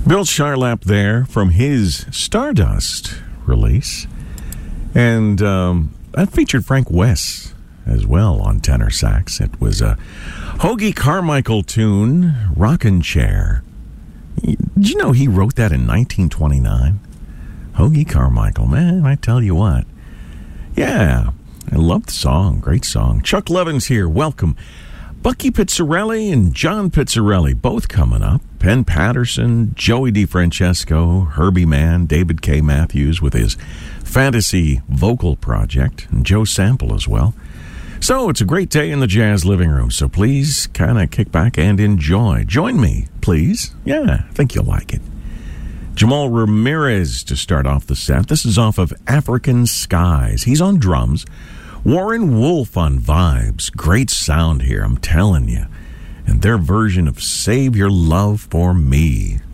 Bill Charlap there from his Stardust release. And that featured Frank West as well on tenor sax. It was a Hoagy Carmichael tune, Rockin' Chair. Did you know he wrote that in 1929? Hoagy Carmichael, man, I tell you what. Yeah, I love the song. Great song. Chuck Levin's here. Welcome. Bucky Pizzarelli and John Pizzarelli, both coming up. Penn Patterson, Joey DeFrancesco, Herbie Mann, David K. Matthews with his fantasy vocal project, and Joe Sample as well. So it's a great day in the jazz living room, so please kind of kick back and enjoy. Join me, please. Yeah, I think you'll like it. Jamal Ramirez to start off the set. This is off of African Skies. He's on drums. Warren Wolf on vibes. Great sound here, I'm telling you. And their version of Save Your Love for Me.